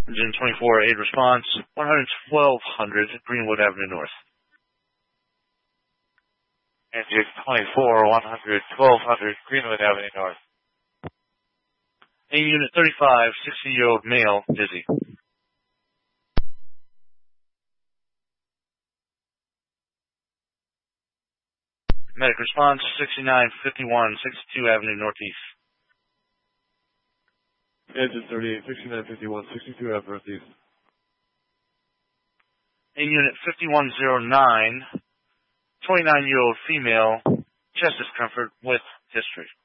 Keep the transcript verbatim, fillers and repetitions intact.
Engine twenty-four, aid response, one twelve hundred Greenwood Avenue North. Engine twenty-four, one twelve hundred Greenwood Avenue North. AIM Unit thirty-five, sixty-year-old male, dizzy. Medic response, sixty-nine fifty-one, sixty-two Avenue Northeast. Engine thirty-eight, sixty-nine fifty-one, sixty-two Avenue Northeast. AIM Unit fifty-one oh nine, twenty-nine-year-old female, chest discomfort with history.